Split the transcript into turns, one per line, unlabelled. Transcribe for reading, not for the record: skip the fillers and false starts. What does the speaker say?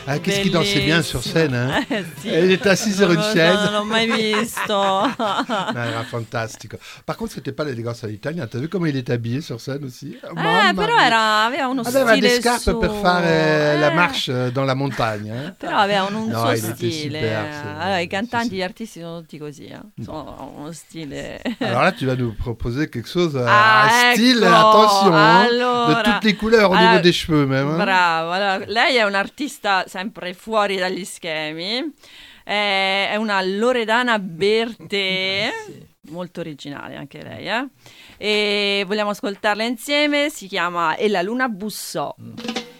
Ah, qu'est-ce qu'il dansait bien sur scène, hein?
Sì.
Elle était assise sur une chaise.
Non l'ho mai visto.
No, era fantastico. Par contre, c'était pas l'élégance all'italiana. T'as vu come il était habillé sur scène aussi? Mamma
Però
mia.
aveva uno
Aveva
stile
le scarpe
suo.
per fare la marche dans la montagna.
Però aveva un
No,
suo
il était
stile.
super,
Allora, i cantanti,
sì,
gli artisti sono tutti così, sono uno stile.
Alors là, tu vas nous proposer quelque chose
Ah,
à style,
ecco,
attention, hein,
allora.
de toutes les couleurs au
Allora,
niveau des cheveux même. Hein.
Bravo, allora, lei è un'artista sempre fuori dagli schemi, è una Loredana Bertè, molto originale anche lei, e vogliamo ascoltarla insieme, si chiama E la luna bussò.